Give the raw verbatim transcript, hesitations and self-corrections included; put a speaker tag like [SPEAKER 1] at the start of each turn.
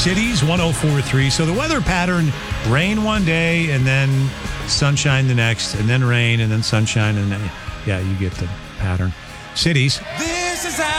[SPEAKER 1] Cities one oh four point three. So the weather pattern, rain one day and then sunshine the next, and then rain and then sunshine. And then, yeah, you get the pattern. Cities.
[SPEAKER 2] This is how